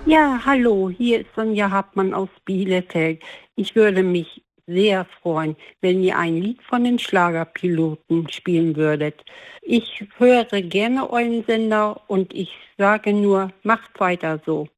Ja, hallo, hier ist Sonja Hartmann aus Bielefeld. Ich würde mich sehr freuen, wenn ihr ein Lied von den Schlagerpiloten spielen würdet. Ich höre gerne euren Sender und ich sage nur, macht weiter so.